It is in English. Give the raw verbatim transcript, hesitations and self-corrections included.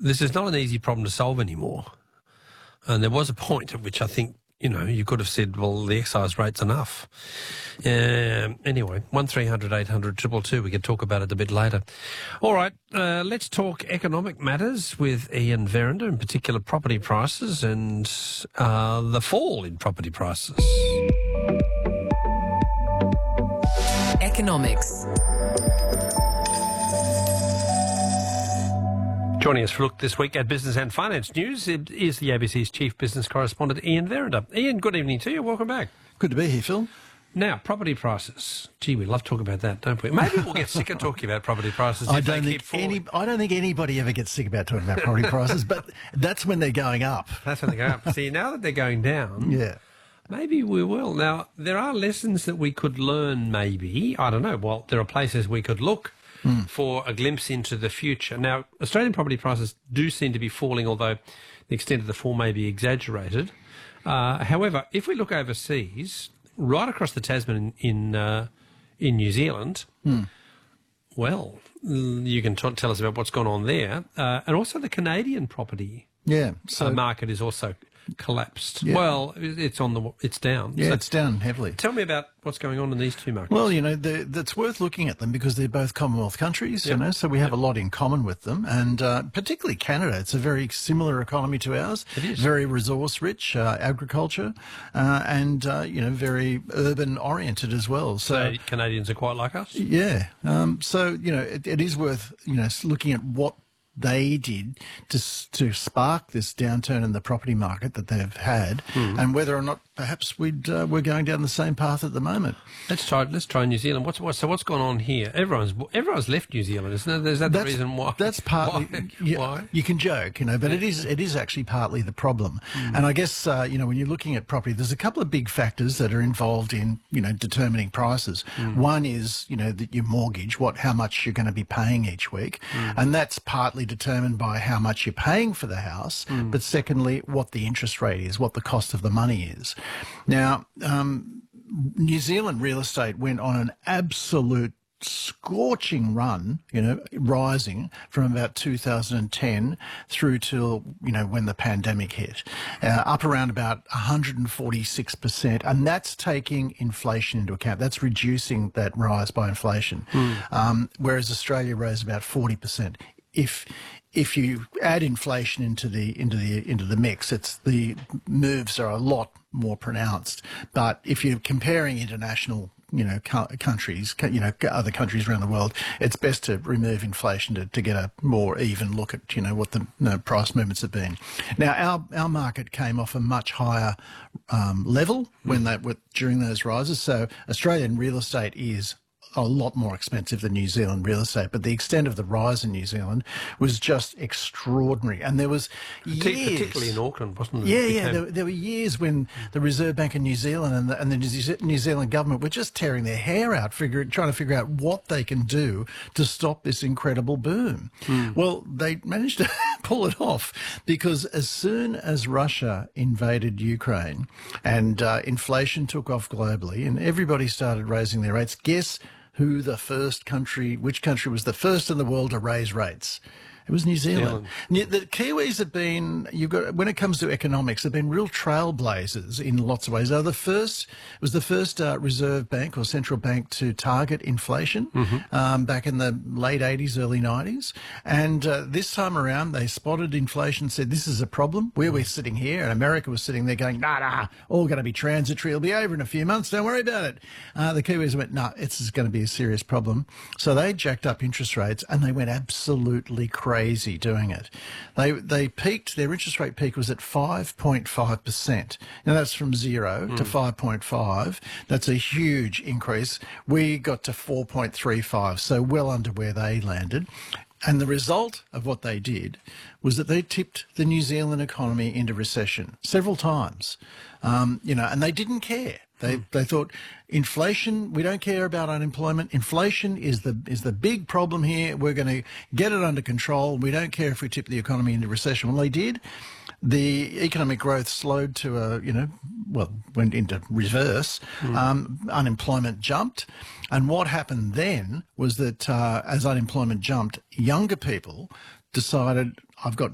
this is not an easy problem to solve anymore. And there was a point at which I think, you know, you could have said, well, the excise rate's enough. Um, anyway, one three hundred eight hundred two two two. We can talk about it a bit later. All right, uh, let's talk economic matters with Ian Verrinder, in particular property prices and uh, the fall in property prices. Economics. Joining us for a look this week at Business and Finance News is the A B C's Chief Business Correspondent, Ian Verrinder. Ian, good evening to you. Welcome back. Good to be here, Phil. Now, property prices. Gee, we love talking about that, don't we? Maybe we'll get sick of talking about property prices I if don't they think keep falling. any. I don't think anybody ever gets sick about talking about property prices, but that's when they're going up. That's when they go up. See, now that they're going down, Yeah. maybe we will. Now, there are lessons that we could learn, maybe. I don't know. Well, there are places we could look mm. for a glimpse into the future. Now, Australian property prices do seem to be falling, although the extent of the fall may be exaggerated. Uh, however, if we look overseas, right across the Tasman in in, uh, in New Zealand, mm. well, you can t- tell us about what's gone on there. Uh, and also the Canadian property Yeah. So uh, market is also collapsed. Yeah. Well, it's on the it's down. yeah, So it's down heavily. tell me about what's going on in these two markets. Well, you know, the, that's worth looking at them because they're both Commonwealth countries, Yep. you know, so we have a lot in common with them. And uh, particularly Canada, it's a very similar economy to ours. It is. Very resource-rich, uh, agriculture, uh, and, uh, you know, very urban-oriented as well. So, So Canadians are quite like us. yeah. Um, so, you know, it, it is worth, you know, looking at what they did to s- to spark this downturn in the property market that they've had, Hmm. and whether or not perhaps we'd uh, we're going down the same path at the moment. Let's try. Let's try New Zealand. What's what, so? What's gone on here? Everyone's everyone's left New Zealand, isn't it? Is that the reason why? That's partly. Why? Yeah, Why? You can joke, you know, but it is it is actually partly the problem. Hmm. And I guess uh, you know, when you're looking at property, there's a couple of big factors that are involved in, you know, determining prices. Hmm. One is, you know, that your mortgage, what how much you're going to be paying each week, Hmm. and that's partly determined by how much you're paying for the house. Hmm. But secondly, what the interest rate is, what the cost of the money is. Now, um, New Zealand real estate went on an absolute scorching run, you know, rising from about two thousand ten through till, you know, when the pandemic hit, uh, up around about one hundred forty-six percent. And that's taking inflation into account. That's reducing that rise by inflation. Um, whereas Australia rose about forty percent. If if you add inflation into the into the into the mix, it's the moves are a lot more pronounced. But if you're comparing international, you know, co- countries, co- you know, other countries around the world, it's best to remove inflation to, to get a more even look at, you know, what the you know, price movements have been. Now, our our market came off a much higher um, level when that were during those rises. So Australian real estate is a lot more expensive than New Zealand real estate, but the extent of the rise in New Zealand was just extraordinary. And there was Partic- years, particularly in Auckland, wasn't it? yeah, It yeah. became- There, there were years when the Reserve Bank of New Zealand and the, and the New Ze- New Zealand government were just tearing their hair out, figuring, trying to figure out what they can do to stop this incredible boom. Well, they managed to pull it off because as soon as Russia invaded Ukraine and uh, inflation took off globally and everybody started raising their rates, guess who the first country, which country was the first in the world to raise rates? It was New Zealand. New- The Kiwis have been, you've got, when it comes to economics, they've been real trailblazers in lots of ways. They were the first, it was the first uh, Reserve Bank or central bank to target inflation um, back in the late eighties, early nineties. And uh, this time around, they spotted inflation, said, this is a problem. Where we're sitting here, and America was sitting there going, nah, nah, all going to be transitory. It'll be over in a few months. Don't worry about it. Uh, the Kiwis went, no, nah, it's going to be a serious problem. So they jacked up interest rates and they went absolutely crazy. Crazy doing it. They they peaked, their interest rate peak was at five point five percent. Now that's from zero mm. to five point five. That's a huge increase. We got to four point three five, so well under where they landed. And the result of what they did was that they tipped the New Zealand economy into recession several times. Um, you know, and they didn't care. They mm. they thought inflation, we don't care about unemployment. Inflation is the is the big problem here. We're going to get it under control. We don't care if we tip the economy into recession. Well, they did. The economic growth slowed to a, you know, well, went into reverse. Mm. Um, unemployment jumped. And what happened then was that uh, as unemployment jumped, younger people decided, I've got